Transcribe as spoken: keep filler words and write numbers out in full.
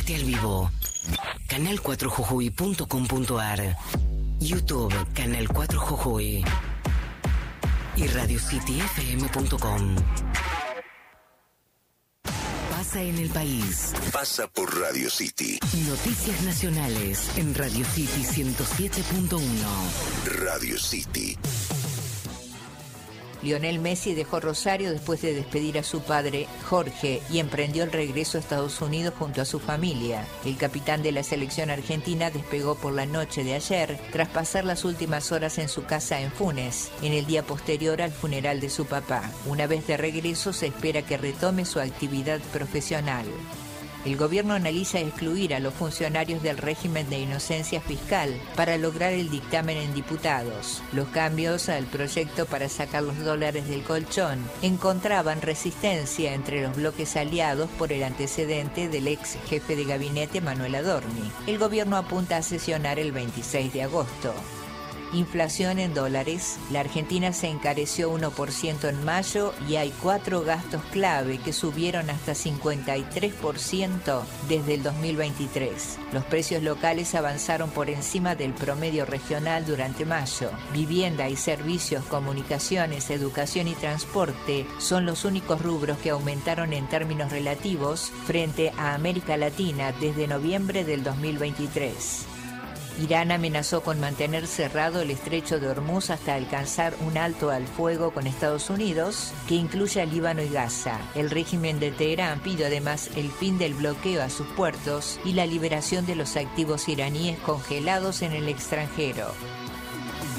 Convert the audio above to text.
Conectate al vivo. canal cuatro jujuy punto com punto ar, YouTube Canal cuatro Jujuy y radio city f m punto com. Pasa en el país. Pasa por Radio City. Noticias nacionales en Radio City ciento siete punto uno. Radio City. Lionel Messi dejó Rosario después de despedir a su padre, Jorge, y emprendió el regreso a Estados Unidos junto a su familia. El capitán de la selección argentina despegó por la noche de ayer, tras pasar las últimas horas en su casa en Funes, en el día posterior al funeral de su papá. Una vez de regreso, se espera que retome su actividad profesional. El gobierno analiza excluir a los funcionarios del régimen de inocencia fiscal para lograr el dictamen en diputados. Los cambios al proyecto para sacar los dólares del colchón encontraban resistencia entre los bloques aliados por el antecedente del ex jefe de gabinete Manuel Adorni. El gobierno apunta a sesionar el veintiséis de agosto. Inflación en dólares. La Argentina se encareció uno por ciento en mayo y hay cuatro gastos clave que subieron hasta cincuenta y tres por ciento desde el dos mil veintitrés. Los precios locales avanzaron por encima del promedio regional durante mayo. Vivienda y servicios, comunicaciones, educación y transporte son los únicos rubros que aumentaron en términos relativos frente a América Latina desde noviembre del dos mil veintitrés. Irán amenazó con mantener cerrado el estrecho de Hormuz hasta alcanzar un alto al fuego con Estados Unidos, que incluye a Líbano y Gaza. El régimen de Teherán pidió además el fin del bloqueo a sus puertos y la liberación de los activos iraníes congelados en el extranjero.